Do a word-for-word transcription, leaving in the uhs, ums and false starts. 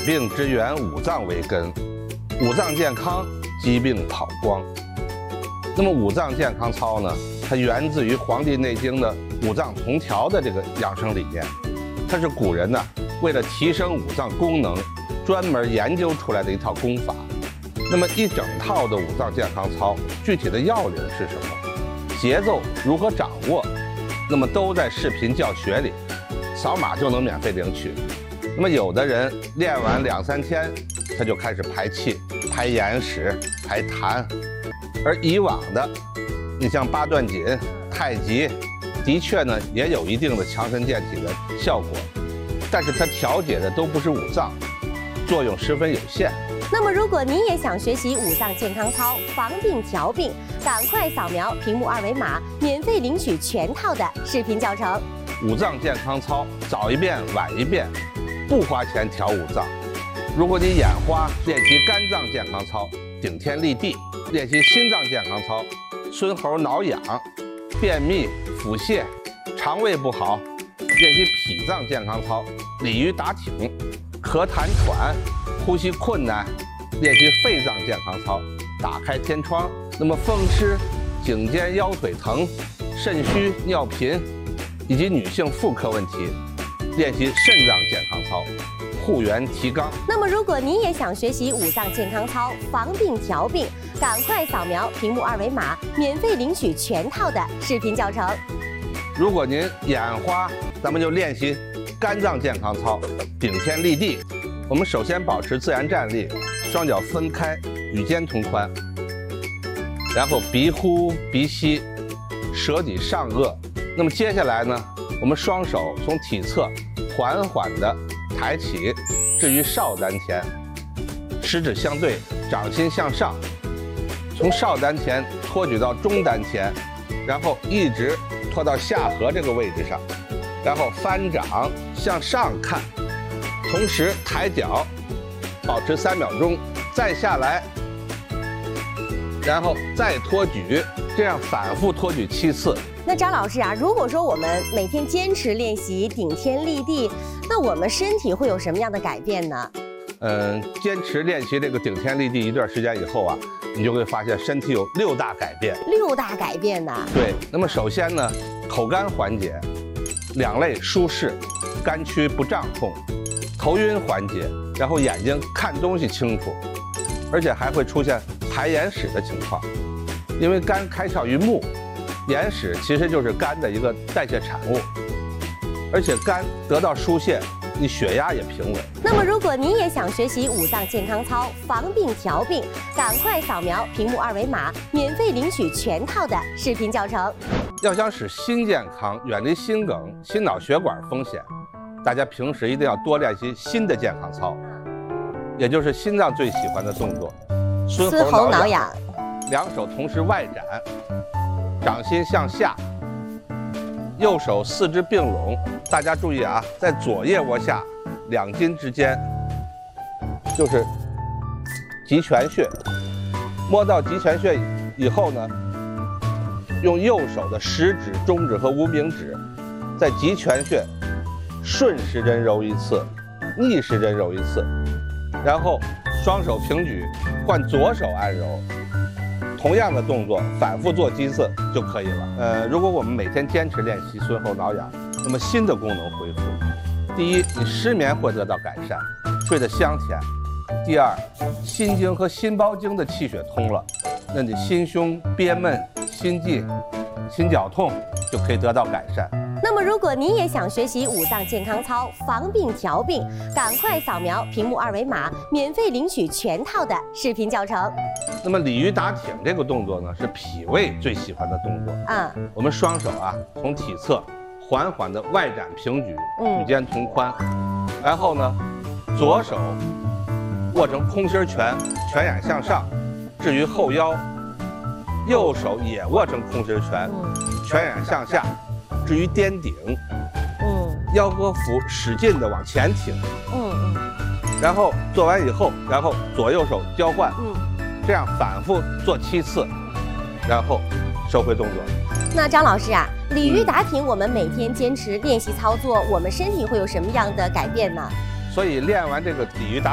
病之源五脏为根，五脏健康，疾病跑光。那么五脏健康操呢，它源自于《黄帝内经》的五脏同调的这个养生理念，它是古人呢为了提升五脏功能，专门研究出来的一套功法。那么一整套的五脏健康操，具体的要领是什么？节奏如何掌握？那么都在视频教学里，扫码就能免费领取。那么有的人练完两三天，他就开始排气、排眼屎、排痰，而以往的，你像八段锦、太极，的确呢也有一定的强身健体的效果，但是它调节的都不是五脏，作用十分有限。 那么，如果您也想学习五脏健康操，防病调病，赶快扫描屏幕二维码，免费领取全套的视频教程。 五脏健康操，早一遍晚一遍，不花钱调五脏。如果你眼花，练习肝脏健康操，顶天立地；练习心脏健康操，孙猴挠痒；便秘、腹泻、肠胃不好，练习脾脏健康操，鲤鱼打挺；咳痰喘。呼吸困难，练习肺脏健康操，打开天窗。那么风湿、颈肩腰腿疼、肾虚、尿频，以及女性妇科问题，练习肾脏健康操，护元提肛。 那么如果您也想学习五脏健康操，防病调病，赶快扫描屏幕二维码，免费领取全套的视频教程。 如果您眼花，咱们就练习肝脏健康操，顶天立地。我们首先保持自然站立，双脚分开，与肩同宽，然后鼻呼鼻吸，舌抵上颚。那么接下来呢，我们双手从体侧缓缓地抬起，置于少丹田，食指相对，掌心向上，从少丹田托举到中丹田，然后一直托到下颌这个位置上，然后翻掌向上看。同时抬脚，保持三秒钟，再下来，然后再托举，这样反复托举七次。 那张老师啊，如果说我们每天坚持练习顶天立地，那我们身体会有什么样的改变呢？ 嗯，坚持练习这个顶天立地一段时间以后啊，你就会发现身体有六大改变。 六大改变呢？ 对。那么首先呢，口干缓解，两肋舒适，肝区不胀痛。头晕缓解，然后眼睛看东西清楚，而且还会出现排眼屎的情况，因为肝开窍于目，眼屎其实就是肝的一个代谢产物，而且肝得到疏泄，你血压也平稳。 那么如果您也想学习五脏健康操，防病调病，赶快扫描屏幕二维码，免费领取全套的视频教程。 要想使心健康，远离心梗、心脑血管风险，大家平时一定要多练习心的健康操，也就是心脏最喜欢的动作， 孙猴挠痒。 两手同时外展，掌心向下，右手四肢并拢。大家注意啊，在左腋窝下两筋之间，就是极泉穴。摸到极泉穴以后呢，用右手的食指、中指和无名指，在极泉穴顺时针揉一次，逆时针揉一次，然后双手平举，换左手按揉，同样的动作反复做几次就可以了。呃，如果我们每天坚持练习孙猴挠痒，那么心的功能恢复。第一，你失眠会得到改善，睡得香甜；第二，心经和心包经的气血通了，那你心胸憋闷、心悸、心绞痛就可以得到改善。 那么如果您也想学习五脏健康操，防病调病，赶快扫描屏幕二维码，免费领取全套的视频教程。 那么鲤鱼打挺这个动作呢，是脾胃最喜欢的动作。 嗯， 我们双手啊从体侧缓缓的外展平举，与肩同宽，然后呢左手握成空心拳，拳眼向上，置于后腰；右手也握成空心拳，拳眼向下，置于颠顶。嗯，腰和腹使劲的往前挺。嗯嗯。然后做完以后，然后左右手交换。嗯。这样反复做七次，然后收回动作。 那张老师啊，鲤鱼打挺，我们每天坚持练习操作，我们身体会有什么样的改变呢？ 所以练完这个鲤鱼打